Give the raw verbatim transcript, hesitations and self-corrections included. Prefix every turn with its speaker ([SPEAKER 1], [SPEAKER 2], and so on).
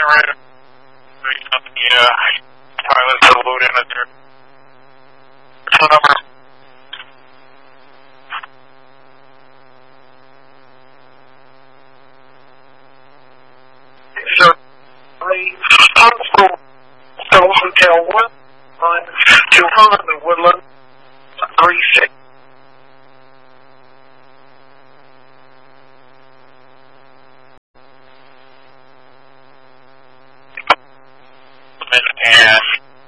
[SPEAKER 1] right. Yeah, pilot to load in at there. What's the number? So, I Hotel one, one, two hundred, the Woodland, three six.